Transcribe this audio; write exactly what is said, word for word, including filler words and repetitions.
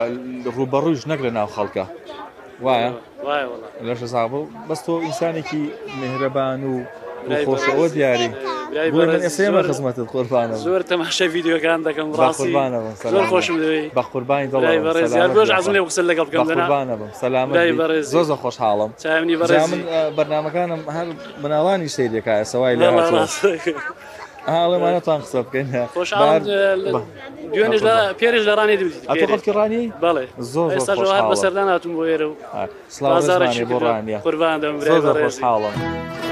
ڕوبەڕوویش نەک لە ناو خەڵکە وایە وایە لەش سابوو بەس تۆ ئینسانێکی میهرەبان و خۆشەوە دیاری ئێسێمە خزمەتت قوربانە زۆر تەماشای ڤیدیۆکان دەکەم ڕاستی زۆر خۆشم دەوێت بە قوربانی دڵ عزم لێ قسە لەگەڵ بکەم قوربانە بم سەلامەت زۆر زۆر خۆشحاڵم چاوینی بەڕێز من بەرنامەکانم هەر مناڵانی سەیرێکایە سەوای لە ئاڵێمانەتان قسە بکەین خۆشحاڵم دوێنێش لە پێرێش لە ڕانی دوتی ئەتۆ خەڵکی ڕانی بەڵێ زۆر ئێستا هەر بەسەردان هاتووم بۆ ئێرە و سڵاو ڕێزمانی بۆ ڕانیە قوربان دەم زۆر زۆر خۆشحاڵم